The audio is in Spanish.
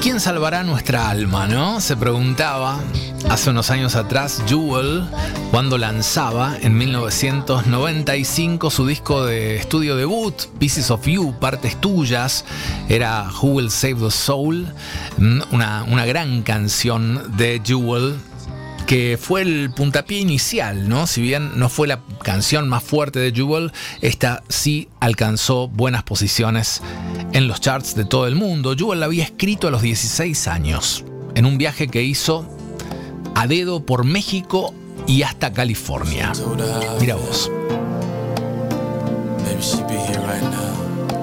¿Quién salvará nuestra alma, no? Se preguntaba hace unos años atrás Jewel cuando lanzaba en 1995 su disco de estudio debut, Pieces of You, Partes Tuyas. Era Who Will Save the Soul, una gran canción de Jewel, que fue el puntapié inicial, ¿no? Si bien no fue la canción más fuerte de Jewel, esta sí alcanzó buenas posiciones en los charts de todo el mundo. Jewel la había escrito a los 16 años, en un viaje que hizo a dedo por México y hasta California. Mira vos. Maybe she'd be here right now.